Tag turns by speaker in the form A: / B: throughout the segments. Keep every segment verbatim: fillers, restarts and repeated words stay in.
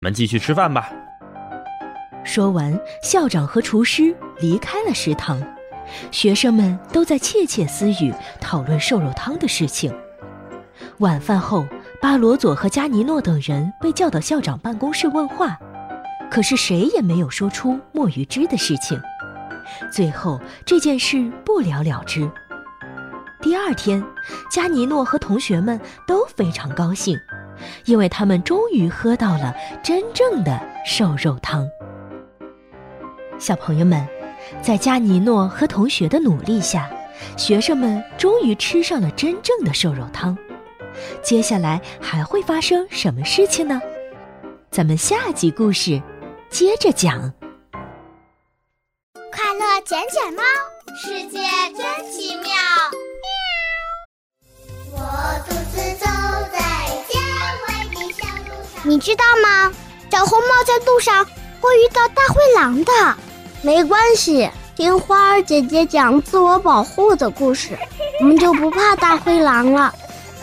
A: 们继续吃饭吧。
B: 说完，校长和厨师离开了食堂，学生们都在窃窃私语，讨论瘦肉汤的事情。晚饭后，巴罗佐和加尼诺等人被叫到校长办公室问话，可是谁也没有说出墨鱼汁的事情。最后，这件事不了了之。第二天，加尼诺和同学们都非常高兴，因为他们终于喝到了真正的瘦肉汤。小朋友们，在加尼诺和同学的努力下，学生们终于吃上了真正的瘦肉汤。接下来还会发生什么事情呢？咱们下集故事接着讲。
C: 快乐捡捡猫，世界真奇妙。我独自走在郊外的小路上。你知道吗？小红帽在路上会遇到大灰狼的。没关系，听花儿姐姐讲自我保护的故事，我们就不怕大灰狼了。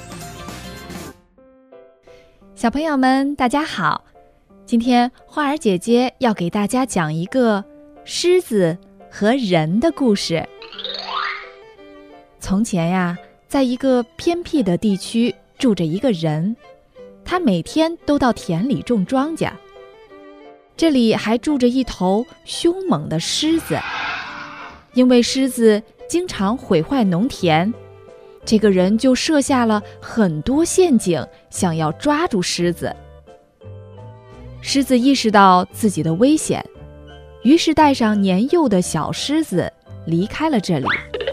D: 小朋友们，大家好！今天花儿姐姐要给大家讲一个狮子和人的故事。从前呀，在一个偏僻的地区住着一个人，他每天都到田里种庄稼。这里还住着一头凶猛的狮子，因为狮子经常毁坏农田，这个人就设下了很多陷阱，想要抓住狮子。狮子意识到自己的危险，于是带上年幼的小狮子离开了这里。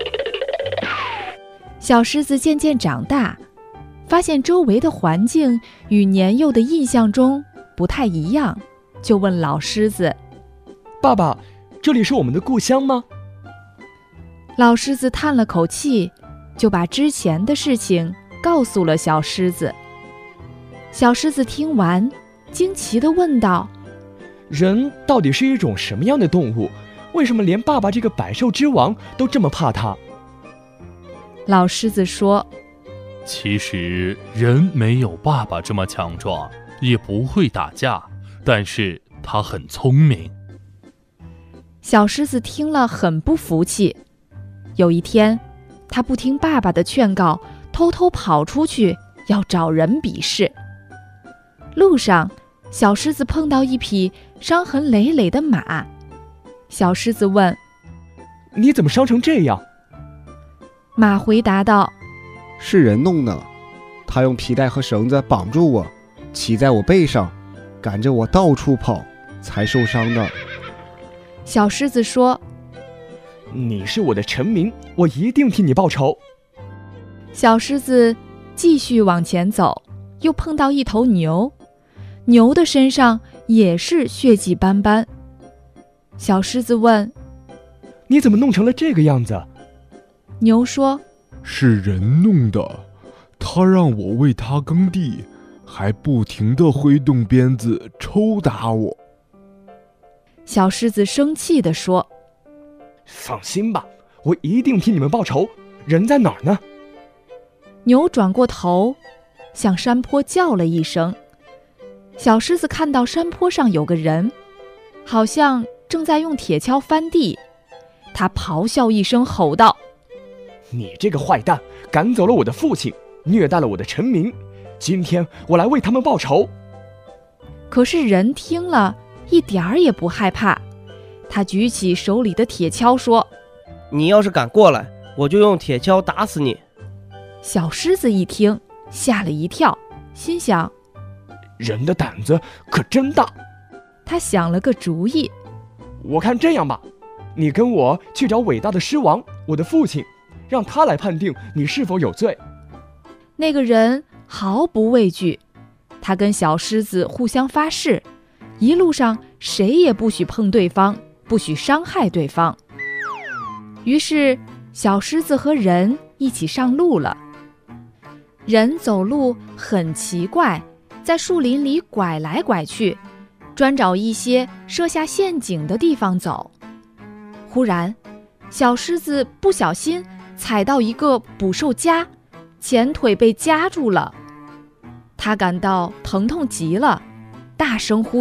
D: 小狮子渐渐长大，发现周围的环境与年幼的印象中不太一样，就问老狮子：
E: 爸爸，这里是我们的故乡吗？
D: 老狮子叹了口气，就把之前的事情告诉了小狮子。小狮子听完，惊奇地问道：
E: 人到底是一种什么样的动物？为什么连爸爸这个百兽之王都这么怕它？
D: 老狮子说：
A: 其实人没有爸爸这么强壮，也不会打架，但是他很聪明。
D: 小狮子听了很不服气。有一天，他不听爸爸的劝告，偷偷跑出去要找人比试。路上，小狮子碰到一匹伤痕累累的马。小狮子问：
E: 你怎么伤成这样？
D: 马回答道：
F: 是人弄的，他用皮带和绳子绑住我，骑在我背上，赶着我到处跑，才受伤的。
D: 小狮子说：
E: 你是我的臣民，我一定替你报仇。
D: 小狮子继续往前走，又碰到一头牛，牛的身上也是血迹斑斑。小狮子问：
E: 你怎么弄成了这个样子？
D: 牛说：
G: 是人弄的，他让我为他耕地，还不停地挥动鞭子抽打我。
D: 小狮子生气地说：
E: 放心吧，我一定替你们报仇。人在哪儿呢？
D: 牛转过头，向山坡叫了一声。小狮子看到山坡上有个人，好像正在用铁锹翻地。他咆哮一声，吼道：
E: 你这个坏蛋，赶走了我的父亲，虐待了我的臣民，今天我来为他们报仇。
D: 可是人听了一点儿也不害怕，他举起手里的铁锹说：
H: 你要是敢过来，我就用铁锹打死你。
D: 小狮子一听，吓了一跳，心想：
E: 人的胆子可真大。
D: 他想了个主意：
E: 我看这样吧，你跟我去找伟大的狮王，我的父亲，让他来判定你是否有罪。
D: 那个人毫不畏惧，他跟小狮子互相发誓，一路上谁也不许碰对方，不许伤害对方。于是小狮子和人一起上路了。人走路很奇怪，在树林里拐来拐去，专找一些设下陷阱的地方走。忽然，小狮子不小心踩到一个捕兽夹，前腿被夹住了。他感到疼痛极了，大声呼